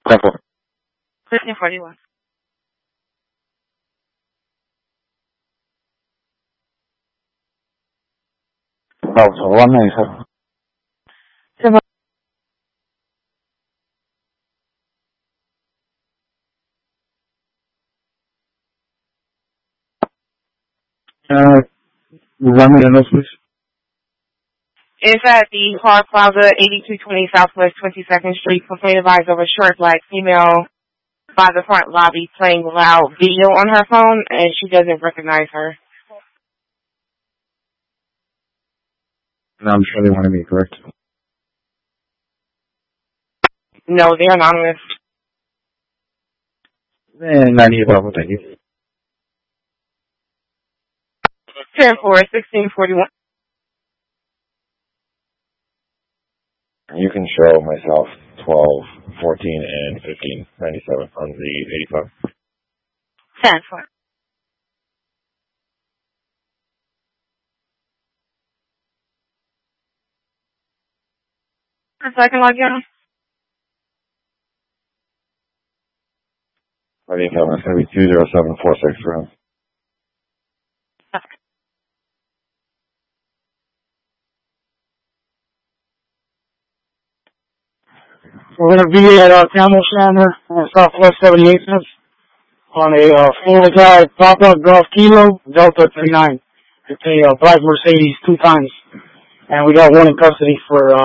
10-4. 1541. Oh, so 197. Run me the notes, please. It's at the Park Plaza, 8220 Southwest 22nd Street. Complaint advised of a short black female by the front lobby playing loud video on her phone, and she doesn't recognize her. No, I'm sure they wanted me, correct? No, they're anonymous. 98, Bravo, thank you. 10-4, 1641. You can show myself 12, 14, and 15, 97 on the 85. 10-4. So I can log in. I think it's going to be 20746 for him. We're going to be at Camel Center on Southwest 78th on a Florida Drive Papa Golf Kilo Delta 39. It's a black Mercedes 2 times. And we got one in custody for